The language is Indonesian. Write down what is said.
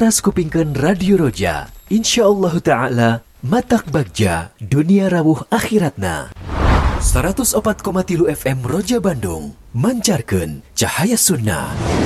Laras kupingkeun Radio Roja. InsyaAllah ta'ala matak bagja dunia rawuh akhiratna. 104,3 FM Roja Bandung mancarkeun cahaya sunnah.